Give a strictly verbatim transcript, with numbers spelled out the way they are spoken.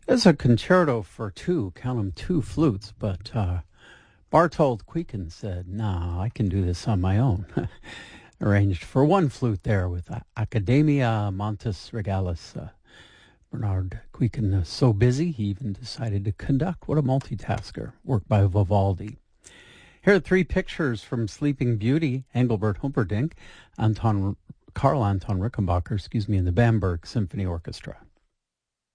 It's a concerto for two, count 'em two flutes, but uh, Bartold Quicken said, nah, I can do this on my own. Arranged for one flute there with Academia Montes Regalis. Uh, Bernard Quicken is so busy, he even decided to conduct. What a multitasker. Work by Vivaldi. Here are three pictures from Sleeping Beauty, Engelbert Humperdinck, Anton, Karl Anton Rickenbacker, excuse me, and the Bamberg Symphony Orchestra.